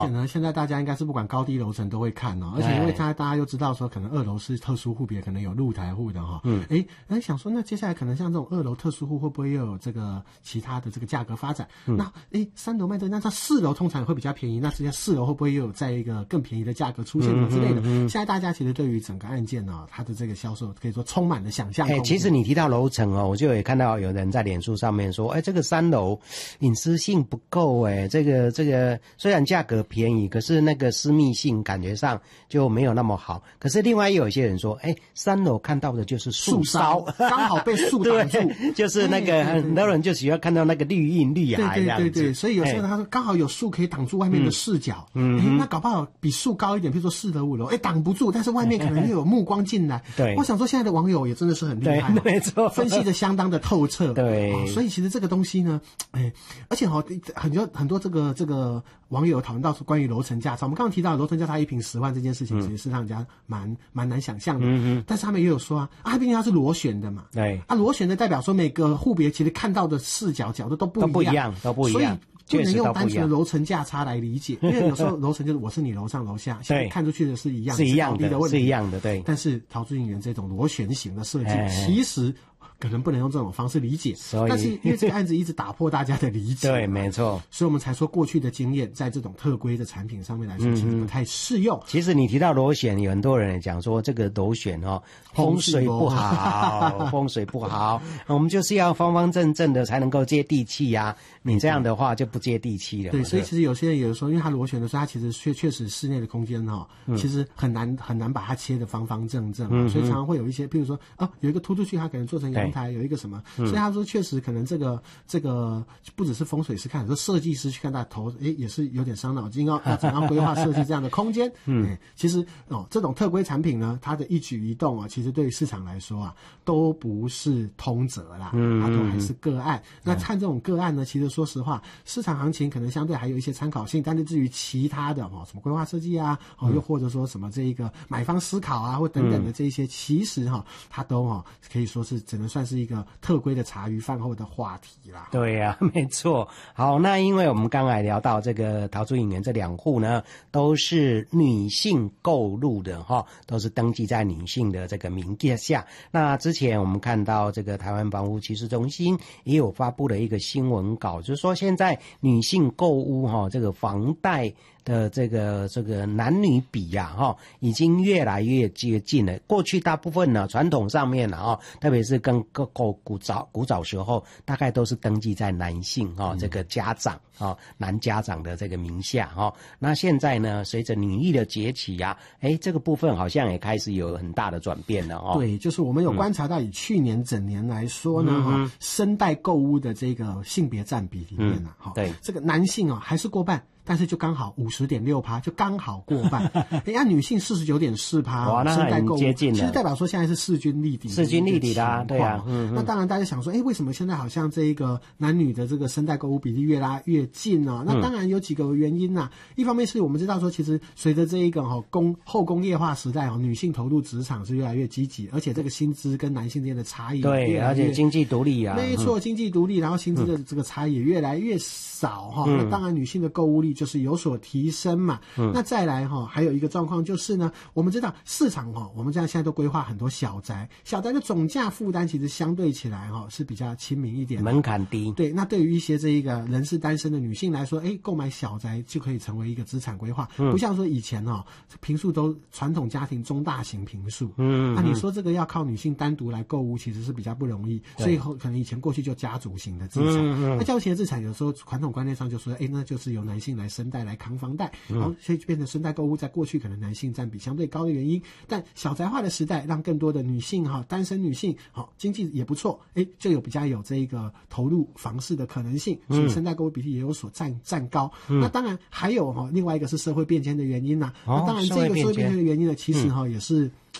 现在大家应该是不管高低楼层都会看哦，而且因为现在大家又知道说可能2楼是特殊户别，可能有露台户的哈，想说那接下来可能像这种2楼特殊户会不会又有这个其他的这个价格发展？那3楼卖这，那它4楼通常会比较便宜，那实际上4楼会不会又有在一个更便宜的价格出现之类的？现在大家其实对于整个案件呢，它的这个销售可以说充满了想象空间。 其实你提到楼层哦，我就也看到有人在脸书上面说，这个3楼隐私性不够，这个虽然价格便宜，可是那个私密性感觉上就没有那么好。可是另外也有一些人说，3楼看到的就是树梢， 刚好被树挡住， 就是那个很多人就喜欢看到那个绿荫绿海这样子。 对，所以有时候他说刚好有树可以挡住外面的视角，那搞不好比树高一点，比如说4楼5楼，挡不住，但是外面可能又有目光进来。 对， 我想说现在的网友也真的是很厉害， 没错， 分析的相当的透彻。 对， 所以其实这个东西呢，而且很多这个网友讨论到关于楼层价差，我们刚刚提到楼层价差1坪10万这件事情，其实是让人家蛮难想象的。但是他们也有说毕竟它是螺旋的嘛， 对， 螺旋的代表说每个户别其实看到的视角角度都不一样，所以不能用单纯的楼层价差来理解，因为有时候楼层就是我是你楼上楼下，现在看出去的是一样的， 是一样的，对。 但是陶朱隐园这种螺旋形的设计，其实可能不能用这种方式理解，但是因为这个案子一直打破大家的理解， 对，没错， 所以我们才说过去的经验在这种特规的产品上面来说，其实不太适用。 其实你提到螺旋，有很多人也讲说这个螺旋风水不好，风水不好，我们就是要方方正正的才能够接地气啊，你这样的话就不接地气了。 对，所以其实有些人有时候因为它螺旋的时候，它其实确实室内的空间其实很难把它切得方方正正，所以常常会有一些，譬如说有一个突出去，它可能做成阳台，有一个什么，所以他说确实可能这个不只是风水师看，说设计师去看他头，也是有点伤脑筋要怎样规划设计这样的空间。其实这种特规产品呢，它的一举一动其实对于市场来说都不是通则啦，它都还是个案。那看这种个案呢，其实说实话，市场行情可能相对还有一些参考性，但是至于其他的什么规划设计啊，又或者说什么这一个买方思考啊，或等等的这一些，其实它都可以说是只能算是一个特规的茶余饭后的话题啦。 对呀，没错。好，那因为我们刚才聊到这个陶朱隐园这2户呢，都是女性购入的都是登记在女性的这个名义下。那之前我们看到这个台湾房屋趋势中心也有发布了一个新闻稿，就是说现在女性购屋这个房贷的这个男女比已经越来越接近了。过去大部分呢，传统上面特别是跟古早时候，大概都是登记在男性这个家长男家长的这个名下那现在呢，随着女力的崛起这个部分好像也开始有很大的转变了对，就是我们有观察到，以去年整年来说呢，生代购屋的这个性别占比里面对， 这个男性还是过半。但是就刚好50.6%，就刚好过半。女性49.4%， 哇，那很接近了。 其实代表说现在是势均力敌的，对啊。 那当然大家想说，为什么现在好像这一个男女的这个生代购物比例越拉越近呢？那当然有几个原因呐。一方面是我们知道说，其实随着这一个后工业化时代女性投入职场是越来越积极，而且这个薪资跟男性之间的差异对，而且经济独立啊， 没错，经济独立，然后薪资的这个差异也越来越少那当然女性的购物力就是有所提升嘛。那再来还有一个状况就是呢，我们知道市场我们现在都规划很多小宅的总价负担其实相对起来是比较亲民一点的， 门槛低。 对，那对于一些这一个人是单身的女性来说，购买小宅就可以成为一个资产规划，不像说以前坪数都传统家庭中大型坪数，那你说这个要靠女性单独来购物其实是比较不容易，所以可能以前过去就家族型的资产，那家族型的资产有时候传统观念上就说那就是由男性来生贷来扛房贷，然后所以就变成生贷购物在过去可能男性占比相对高的原因。但小宅化的时代让更多的女性单身女性经济也不错，就比较有这一个投入房市的可能性，所以生贷购物比例也有所占高。那当然还有另外一个是社会变迁的原因那当然这个社会变迁的原因呢，其实也是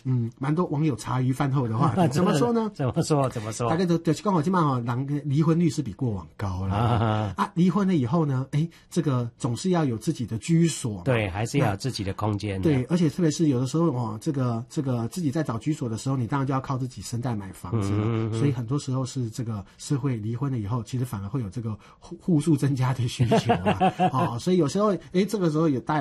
蛮多网友茶余饭后的话怎么说呢？ 怎么说？ 大概就是刚好今晚人离婚率是比过往高了离婚了以后呢，这个总是要有自己的居所嘛， 对，还是要有自己的空间的。 对，而且特别是有的时候这个自己在找居所的时候，你当然就要靠自己身贷买房子了，所以很多时候是这个社会离婚了以后，其实反而会有这个户数增加的需求所以有时候这个时候